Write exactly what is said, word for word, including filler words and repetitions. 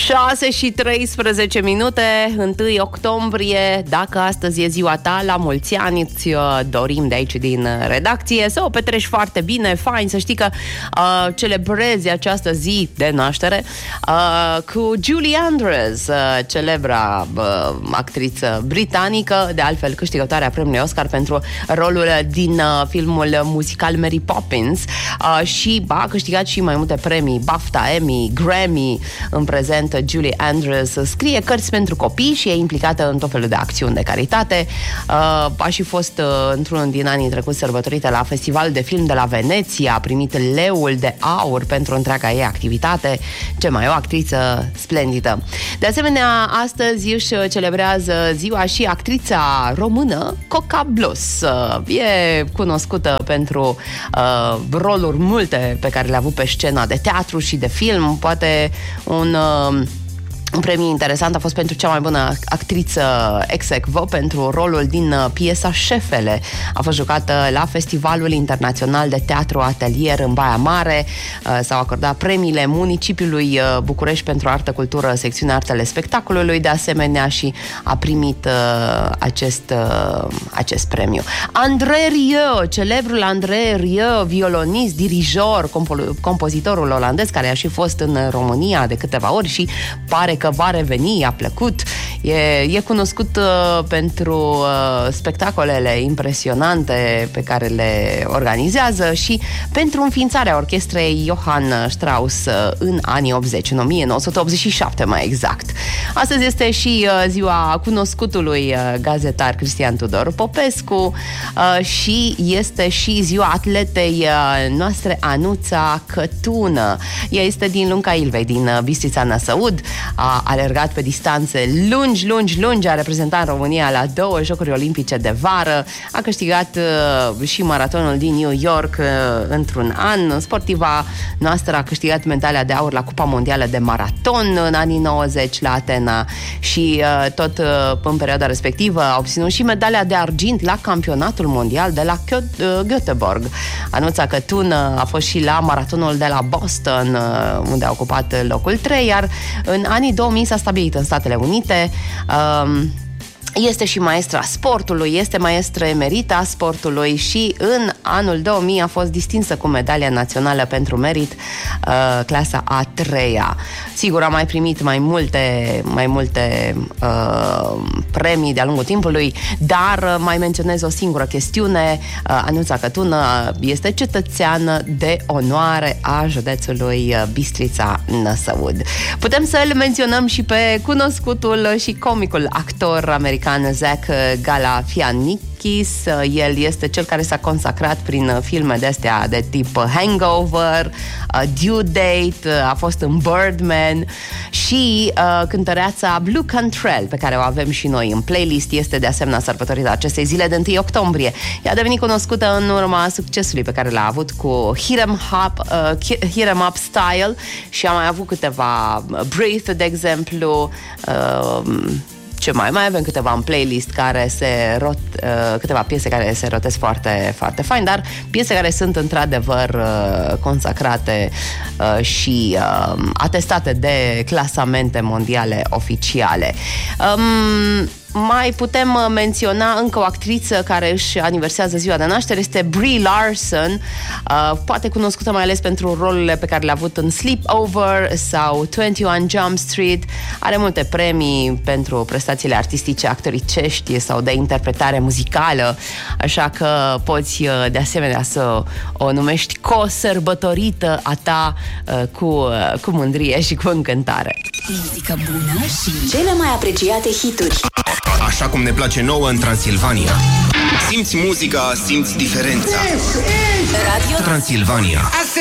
șase și treisprezece minute, întâi octombrie. Dacă astăzi e ziua ta, la mulți ani, îți dorim de aici din redacție să o petreci foarte bine, fain, să știi că uh, celebrezi această zi de naștere uh, cu Julie Andrews, uh, celebra uh, actriță britanică, de altfel câștigătoarea premiului Oscar pentru rolul din uh, filmul muzical Mary Poppins, uh, și a câștigat și mai multe premii, BAFTA, Emmy, Grammy. În prezent Julie Andrews scrie cărți pentru copii și e implicată în tot felul de acțiuni de caritate. Uh, a și fost uh, într-unul din anii trecuți sărbătorită la Festivalul de Film de la Veneția, a primit Leul de Aur pentru întreaga ei activitate. Ce mai, o actriță splendidă. De asemenea, astăzi își celebrează ziua și actrița română Coca Blos. Uh, e cunoscută pentru uh, roluri multe pe care le-a avut pe scena de teatru și de film. Poate un uh, Un premiu interesant a fost pentru cea mai bună actriță ex aequo pentru rolul din piesa Șefele. A fost jucată la Festivalul Internațional de Teatru Atelier în Baia Mare. S-au acordat premiile municipiului București pentru artă, cultură, secțiunea Artele Spectacolului, de asemenea, și a primit acest, acest premiu. André Rieu, celebrul André Rieu, violonist, dirijor, compo- compozitorul olandez, care a și fost în România de câteva ori și pare că va reveni, a plăcut. E, e cunoscut uh, pentru uh, spectacolele impresionante pe care le organizează și pentru înființarea orchestrei Johann Strauss uh, în anii optzeci, în o mie nouă sute optzeci și șapte mai exact. Astăzi este și uh, ziua cunoscutului uh, gazetar Cristian Tudor Popescu uh, și este și ziua atletei uh, noastre Anuța Cătună. Ea este din Lunca Ilvei, din uh, Bistrița Năsăud. A alergat pe distanțe lungi, lungi, lungi, a reprezentat România la două Jocuri Olimpice de vară, a câștigat uh, și maratonul din New York uh, într-un an. Sportiva noastră a câștigat medalia de aur la Cupa Mondială de Maraton în anii nouăzeci la Atena și uh, tot uh, în perioada respectivă a obținut și medalia de argint la Campionatul Mondial de la Göteborg. Anuța Cătună a fost și la maratonul de la Boston, uh, unde a ocupat locul trei, iar în anii două mii s-a stabilit în Statele Unite. Um, Este și maestra sportului, este maestră emerită a sportului și în anul două mii a fost distinsă cu medalia națională pentru merit, uh, clasa a treia. Sigur, a mai primit mai multe, mai multe uh, premii de-a lungul timpului, dar uh, mai menționez o singură chestiune. Uh, Anuța Cătună este cetățeană de onoare a județului Bistrița Năsăud. Putem să-l menționăm și pe cunoscutul și comicul actor american Zach Galifianakis. El este cel care s-a consacrat prin filme de-astea de tip Hangover, Due Date, a fost în Birdman și uh, cântăreața Blue Cantrell, pe care o avem și noi în playlist, este de asemenea sărbătorită acestei zile de întâi octombrie. Ea a devenit cunoscută în urma succesului pe care l-a avut cu Hit 'em Up, uh, Hit 'em Up Style și a mai avut câteva, Breathe, de exemplu, uh, ce mai? Mai avem câteva în playlist care se rot, uh, câteva piese care se rotesc foarte, foarte fain, dar piese care sunt într-adevăr uh, consacrate uh, și uh, atestate de clasamente mondiale oficiale. Um, Mai putem menționa încă o actriță care își aniversează ziua de naștere, este Brie Larson, uh, poate cunoscută mai ales pentru rolurile pe care le-a avut în Sleepover sau douăzeci și unu Jump Street. Are multe premii pentru prestațiile artistice, actoricești sau de interpretare muzicală, așa că poți de asemenea să o numești co-sărbătorită a ta uh, cu, uh, cu mândrie și cu încântare. Muzică bună și cele mai apreciate hituri. Așa cum ne place nouă în Transilvania. Simți muzica, simți diferența. Radio Transilvania.